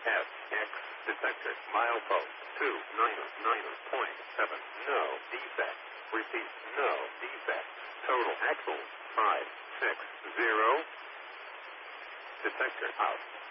SX detected. Milepost 299.7. No defect. Repeat, no defect. Total axles 560. Detector out.